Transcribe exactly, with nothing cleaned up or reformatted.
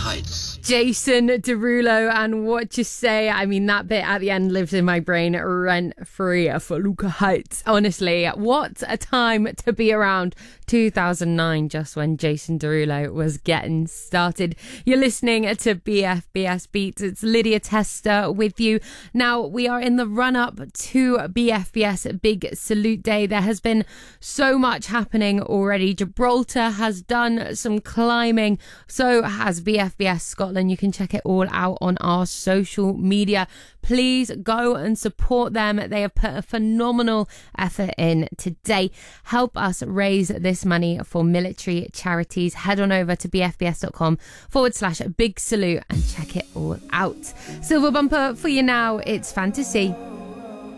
Heights. Jason Derulo and What You Say. I mean, that bit at the end lives in my brain rent free. Feluca Heights. Honestly, what a time to be around. two thousand nine, just when Jason Derulo was getting started. You're listening to B F B S Beats. It's Lydia Tester with you. Now, we are in the run-up to B F B S Big Salute Day. There has been so much happening already. Gibraltar has done some climbing. So has B F B S Scotland. You can check it all out on our social media. Please go and support them. They have put a phenomenal effort in today. Help us raise this money for military charities. Head on over to bfbs.com forward slash big salute and check it all out. Silver bumper for you now. It's Fantasy.